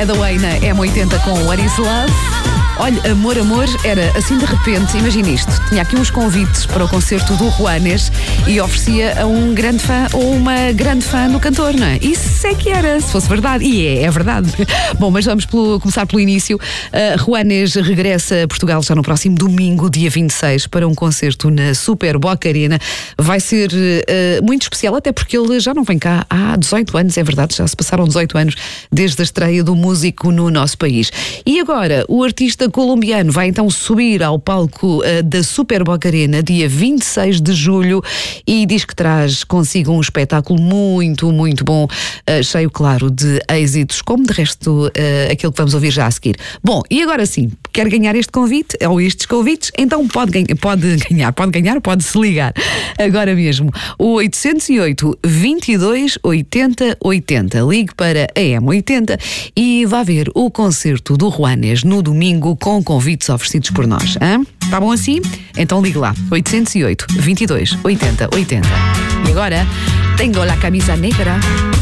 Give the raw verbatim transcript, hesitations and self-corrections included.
É da Way na M oitenta com What Is Love. Olha, amor, amor, era assim de repente, imagina isto, tinha aqui uns convites para o concerto do Juanes e oferecia a um grande fã ou uma grande fã no cantor, não é? Isso é que era, se fosse verdade, e é, é verdade. Bom, mas vamos pelo, começar pelo início. Uh, Juanes regressa a Portugal já no próximo domingo, dia vinte e seis, para um concerto na Super Boca Arena. Vai ser uh, muito especial, até porque ele já não vem cá há dezoito anos, é verdade, já se passaram dezoito anos desde a estreia do músico no nosso país. E agora, o artista colombiano vai então subir ao palco uh, da Super Boca Arena dia vinte e seis de julho e diz que traz consigo um espetáculo muito, muito bom, uh, cheio, claro, de êxitos, como de resto uh, aquilo que vamos ouvir já a seguir. Bom, e agora sim, quer ganhar este convite, ou estes convites, então pode, ganha, pode ganhar, pode ganhar, pode se ligar agora mesmo. O oito zero oito, vinte e dois, oitenta, oitenta. Ligue para a M oitenta e vá ver o concerto do Juanes no domingo com convites oferecidos por nós. Hein? Tá bom assim? Então ligue lá. oito zero oito, vinte e dois, oitenta, oitenta. E agora, tenho la camisa negra.